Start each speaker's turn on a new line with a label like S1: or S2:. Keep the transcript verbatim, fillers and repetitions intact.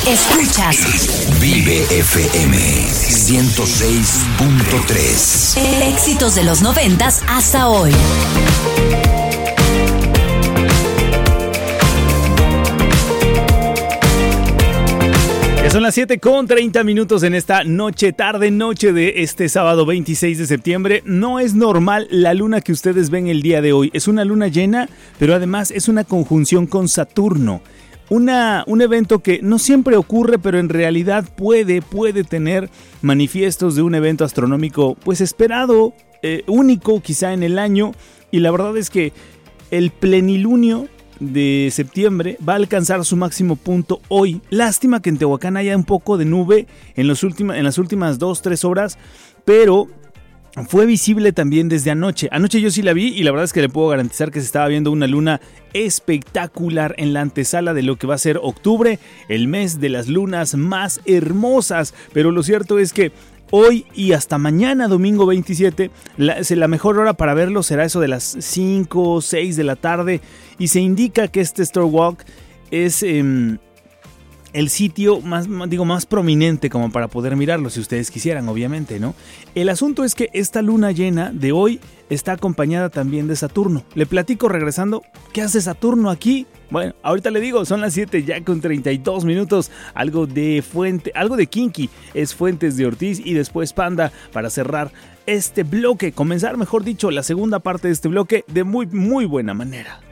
S1: Escuchas
S2: Vive F M ciento seis punto tres.
S1: Éxitos de los noventas hasta hoy.
S3: Ya son las siete con treinta minutos en esta noche, tarde, noche de este sábado veintiséis de septiembre. No es normal la luna que ustedes ven el día de hoy. Es una luna llena, pero además es una conjunción con Saturno. Una, un evento que no siempre ocurre, pero en realidad puede, puede tener manifiestos de un evento astronómico pues esperado, eh, único quizá en el año. Y la verdad es que el plenilunio de septiembre va a alcanzar su máximo punto hoy. Lástima que en Tehuacán haya un poco de nube en, los última, en las últimas dos, tres horas, pero fue visible también desde anoche. Anoche yo sí la vi y la verdad es que le puedo garantizar que se estaba viendo una luna espectacular en la antesala de lo que va a ser octubre, el mes de las lunas más hermosas. Pero lo cierto es que hoy y hasta mañana, domingo veintisiete, la, la mejor hora para verlo será eso de las cinco o seis de la tarde. Y se indica que este Star Walk es eh, el sitio más, digo, más prominente como para poder mirarlo, si ustedes quisieran, obviamente, ¿no? El asunto es que esta luna llena de hoy está acompañada también de Saturno. Le platico regresando, ¿qué hace Saturno aquí? Bueno, ahorita le digo, son las siete ya con treinta y dos minutos, algo de Fuente, algo de Kinky, es Fuentes de Ortiz y después Panda para cerrar este bloque, comenzar, mejor dicho, la segunda parte de este bloque de muy, muy buena manera.